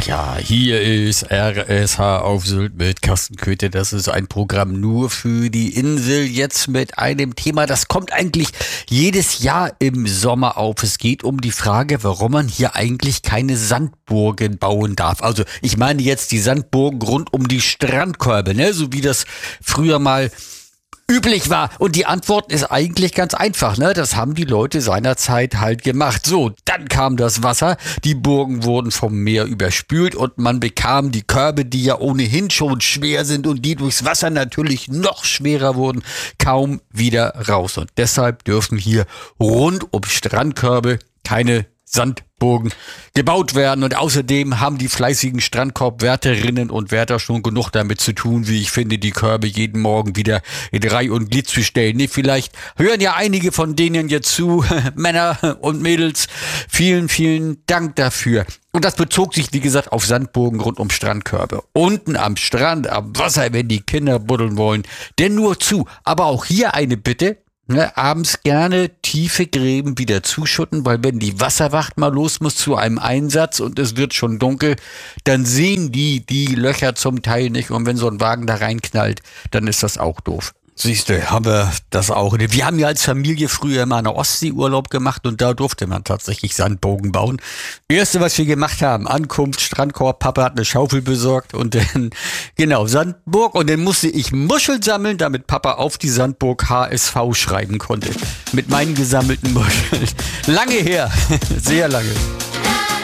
Ja, hier ist RSH auf Sylt mit Carsten Köthe. Das ist ein Programm nur für die Insel. Jetzt mit einem Thema, das kommt eigentlich jedes Jahr im Sommer auf. Es geht um die Frage, warum man hier eigentlich keine Sandburgen bauen darf. Also ich meine jetzt die Sandburgen rund um die Strandkörbe, ne? So wie das früher mal üblich war. Und die Antwort ist eigentlich ganz einfach, ne? Das haben die Leute seinerzeit halt gemacht. So, dann kam das Wasser, die Burgen wurden vom Meer überspült und man bekam die Körbe, die ja ohnehin schon schwer sind und die durchs Wasser natürlich noch schwerer wurden, kaum wieder raus. Und deshalb dürfen hier rund um Strandkörbe keine Sandburgen gebaut werden. Und außerdem haben die fleißigen Strandkorbwärterinnen und Wärter schon genug damit zu tun, wie ich finde, die Körbe jeden Morgen wieder in Reih und Glied zu stellen. Nee, vielleicht hören ja einige von denen jetzt zu, Männer und Mädels. Vielen, vielen Dank dafür. Und das bezog sich, wie gesagt, auf Sandburgen rund um Strandkörbe. Unten am Strand, am Wasser, wenn die Kinder buddeln wollen, denn nur zu. Aber auch hier eine Bitte. Ne, abends gerne tiefe Gräben wieder zuschutten, weil wenn die Wasserwacht mal los muss zu einem Einsatz und es wird schon dunkel, dann sehen die Löcher zum Teil nicht und wenn so ein Wagen da reinknallt, dann ist das auch doof. Siehste, haben wir das auch. Wir haben ja als Familie früher mal eine Ostseeurlaub gemacht und da durfte man tatsächlich Sandburgen bauen. Erste, was wir gemacht haben, Ankunft, Strandkorb, Papa hat eine Schaufel besorgt und dann, genau, Sandburg und dann musste ich Muscheln sammeln, damit Papa auf die Sandburg HSV schreiben konnte. Mit meinen gesammelten Muscheln. Lange her, sehr lange.